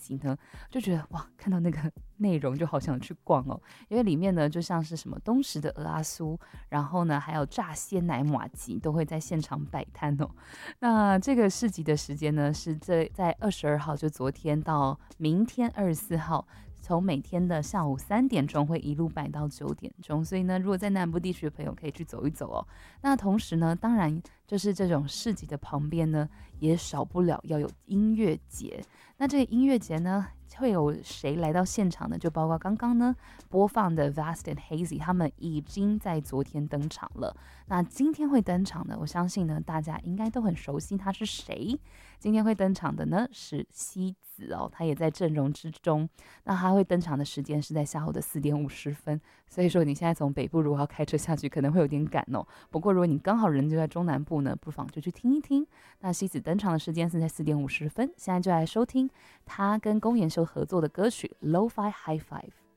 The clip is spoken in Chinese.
集呢，就觉得哇，看到那个内容就好想去逛哦，因为里面呢就像是什么东石的鹅阿酥，然后呢还有炸鲜奶麻糬都会在现场摆摊哦。那这个市集的时间呢是在22号，就昨天到明天24号。从每天的下午3点钟会一路摆到9点钟，所以呢，如果在南部地区的朋友可以去走一走哦。那同时呢，当然就是这种市集的旁边呢，也少不了要有音乐节。那这个音乐节呢，会有谁来到现场呢？就包括刚刚呢播放的 Vast and Hazy， 他们已经在昨天登场了。那今天会登场呢，我相信呢大家应该都很熟悉他是谁。今天会登场的呢是西子哦，他也在阵容之中。那他会登场的时间是在下午的4点50分，所以说你现在从北部如果要开车下去，可能会有点赶哦。不过如果你刚好人就在中南部呢，不妨就去听一听。那西子登场的时间是在4点50分，现在就来收听他跟公研修合作的歌曲《Lo-Fi High Five》。